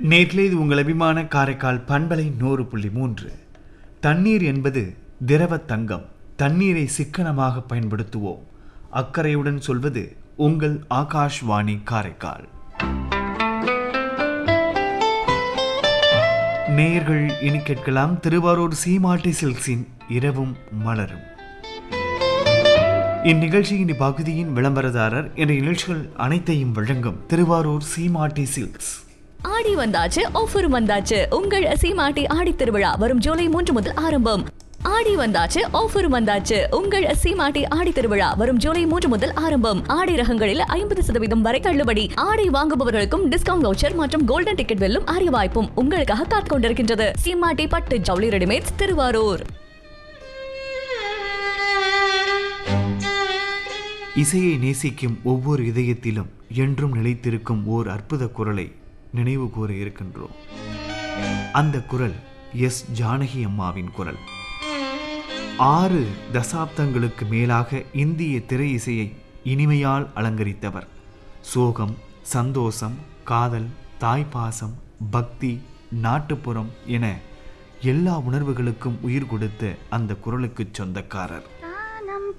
நேற்றிலே இது உங்கள் அபிமான காரைக்கால் பண்பலை 100.3. தண்ணீர் என்பது திரவ தங்கம். தண்ணீரை சிக்கனமாக பயன்படுத்துவோம். அக்கறையுடன் சொல்வது உங்கள் ஆகாஷ்வாணி காரைக்கால். நேயர்கள் இனி கேட்கலாம் திருவாரூர் சீமாட்டி சில்க்ஸின் இரவும் மலரும். இந்நிகழ்ச்சியின் இப்பகுதியின் விளம்பரதாரர் என்ற நிகழ்ச்சிகள் அனைத்தையும் வழங்கும் திருவாரூர் சீமாட்டி சில்க்ஸ். ஆடி வந்தாச்சு, ஆஃபர் வந்தாச்சு. உங்கள் சீமாட்டி ஆடி திருவிழா வரும் ஜூலை 3 முதல் ஆரம்பம். ஆடி வந்தாச்சு, ஆஃபர் வந்தாச்சு. உங்கள் சீமாட்டி ஆடி திருவிழா வரும் ஜூலை 3 முதல் ஆரம்பம். ஆடை ரகங்களில் 50% வரை தள்ளுபடி. ஆடை வாங்குபவர்களுக்கும் டிஸ்கவுண்ட் வவுச்சர் மற்றும் கோல்டன் டிக்கெட் வெல்லும் அரிய வாய்ப்பும் உங்களுக்காக காத்துக் கொண்டிருக்கின்றது. சீமாட்டி பட்டு ஜவுளி ரெடிமேட்ஸ், திருவாரூர். இசையை நேசிக்கும் ஒவ்வொரு இதயத்திலும் என்றும் நிலைத்திருக்கும் ஓர் அற்புத குரலை நினைவு கூற இருக்கின்றோம். அந்த குரல் எஸ். ஜானகி அம்மாவின் குரல். 6 தசாப்தங்களுக்கு மேலாக இந்திய திரை இசையை இனிமையால் அலங்கரித்தவர். சோகம், சந்தோஷம், காதல், தாய்ப்பாசம், பக்தி, நாட்டுப்புறம் என எல்லா உணர்வுகளுக்கும் உயிர் கொடுத்த அந்த குரலுக்கு சொந்தக்காரர்.